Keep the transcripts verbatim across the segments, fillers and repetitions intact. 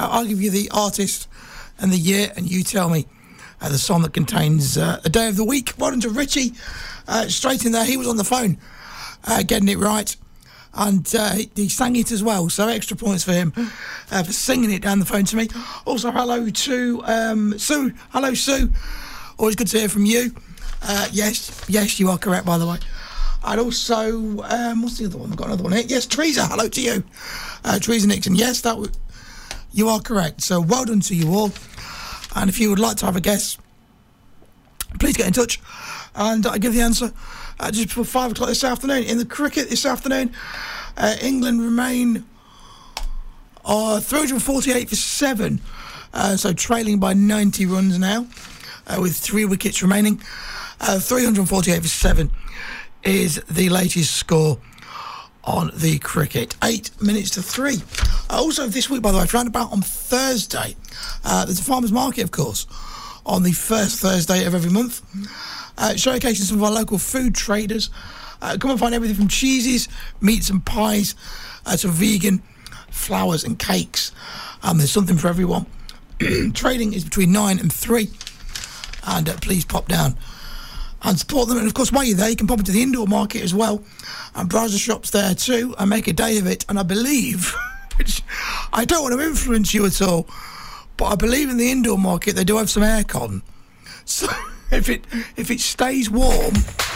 Uh, I'll give you the artist and the year, and you tell me uh, the song that contains uh, a day of the week. Well done to Richie. Uh, straight in there, he was on the phone, uh, getting it right. And uh, he, he sang it as well, so extra points for him uh, for singing it down the phone to me. Also, hello to um, Sue. Hello, Sue. Always good to hear from you. Uh, yes, yes, you are correct, by the way. And also, um, what's the other one? I've got another one here. Yes, Teresa. Hello to you. Uh, Teresa Nixon. Yes, that w- you are correct. So well done to you all. And if you would like to have a guess, please get in touch. And I give the answer uh, just before five o'clock this afternoon. In the cricket this afternoon, uh, England remain uh, three hundred forty-eight for seven. Uh, so trailing by ninety runs now, uh, with three wickets remaining. Uh, three hundred forty-eight for seven is the latest score on the cricket. Eight minutes to three. Uh, also this week, by the way, round about on Thursday, uh, there's a farmers market, of course, on the first Thursday of every month, uh, showcasing some of our local food traders. Uh, come and find everything from cheeses, meats and pies, uh, to vegan flowers and cakes. Um, there's something for everyone. Trading is between nine and three, and uh, please pop down and support them. And of course, while you're there, you can pop into the indoor market as well and browse the shops there too and make a day of it. And I believe, which I don't want to influence you at all, but I believe in the indoor market they do have some aircon. So if it if it stays warm,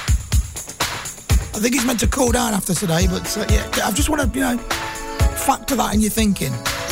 I think it's meant to cool down after today. But uh, yeah, I just want to, you know, factor that in your thinking.